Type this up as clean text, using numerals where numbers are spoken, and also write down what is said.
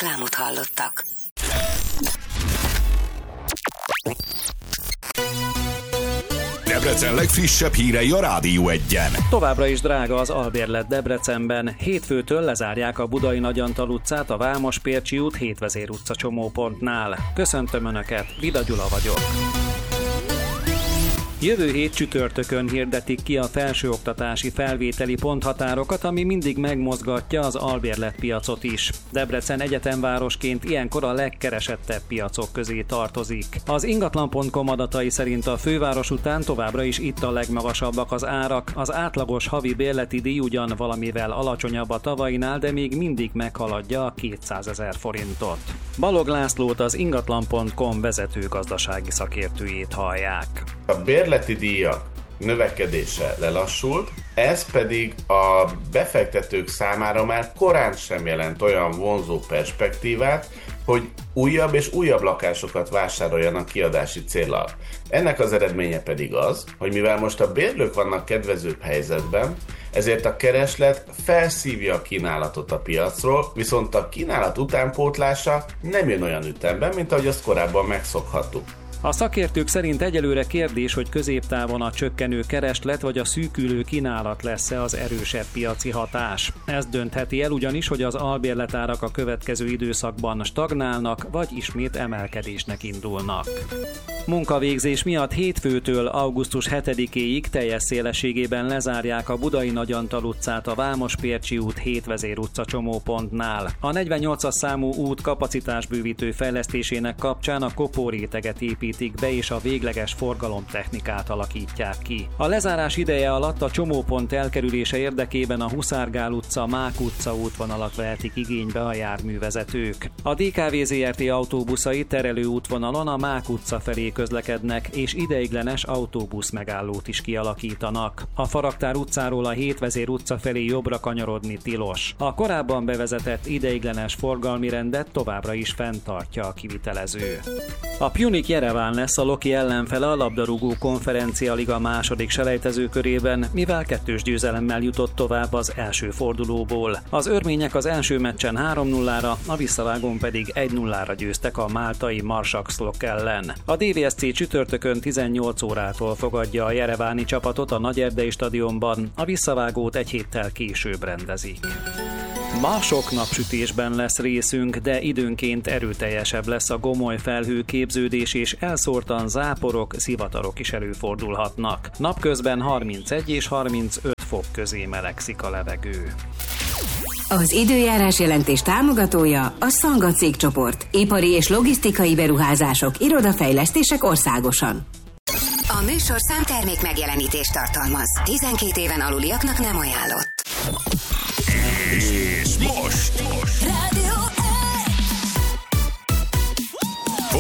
Reklámot hallottak. Debrecen legfrissebb hírei a Rádió 1-en. Továbbra is drága az albérlet Debrecenben. Hétfőtől lezárják a Budai Nagy Antal utcát, a Vámos-Pércsi út Hétvezér utca csomópontnál. Köszöntöm Önöket, Vida Gyula vagyok. Jövő hét csütörtökön hirdetik ki a felsőoktatási felvételi ponthatárokat, ami mindig megmozgatja az albérletpiacot is. Debrecen egyetemvárosként ilyenkor a legkeresettebb piacok közé tartozik. Az ingatlan.com adatai szerint a főváros után továbbra is itt a legmagasabbak az árak. Az átlagos havi bérleti díj ugyan valamivel alacsonyabb a tavainál, de még mindig meghaladja a 200 000 forintot. Balog Lászlót, az ingatlan.com vezető gazdasági szakértőjét hallják. A bérleti díjak növekedése lelassult, ez pedig a befektetők számára már korán sem jelent olyan vonzó perspektívát, hogy újabb és újabb lakásokat vásároljanak kiadási céllal. Ennek az eredménye pedig az, hogy mivel most a bérlők vannak kedvezőbb helyzetben, ezért a kereslet felszívja a kínálatot a piacról, viszont a kínálat utánpótlása nem jön olyan ütemben, mint ahogy azt korábban megszokhattuk. A szakértők szerint egyelőre kérdés, hogy középtávon a csökkenő kereslet vagy a szűkülő kínálat lesz-e az erősebb piaci hatás. Ez döntheti el ugyanis, hogy az albérletárak a következő időszakban stagnálnak, vagy ismét emelkedésnek indulnak. Munkavégzés miatt hétfőtől augusztus 7-éig teljes szélességében lezárják a Budai Nagy Antal utcát, a Vámos-Pércsi út Hétvezér utca csomópontnál. A 48-as számú út kapacitásbővítő fejlesztésének kapcsán a kopóréteget építik be és a végleges forgalomtechnikát alakítják ki. A lezárás ideje alatt a csomópont elkerülése érdekében a Huszárgál utca, Mák utca útvonalat vehetik igénybe a járművezetők. A DKV Zrt. Autóbuszai terelő útvonalon a Mák utca felé közlekednek, és ideiglenes autóbusz megállót is kialakítanak. A Faragtár utcáról a Hétvezér utca felé jobbra kanyarodni tilos. A korábban bevezetett ideiglenes forgalmi rendet továbbra is fenntartja a kivitelező. A Pjunik Jereván lesz a Loki ellenfele a labdarúgó konferencialiga második selejtezőkörében, mivel 2-2 győzelemmel jutott tovább az első fordulóból. Az örmények az első meccsen 3-0-ra, a visszavágón pedig 1-0-ra győztek a máltai Marsaxlok ellen. A DVSC csütörtökön 18 órától fogadja a jereváni csapatot a Nagyerdei stadionban, a visszavágót egy héttel később rendezik. Ma sok napsütésben lesz részünk, de időnként erőteljesebb lesz a gomoly felhőképződés, és elszórtan záporok, szivatarok is előfordulhatnak. Napközben 31 és 35 fok közé melegszik a levegő. Az időjárás jelentés támogatója a Szanga cégcsoport. Ipari és logisztikai beruházások, irodafejlesztések országosan. A műsor számtermék megjelenítést tartalmaz. 12 éven aluliaknak nem ajánlott. És most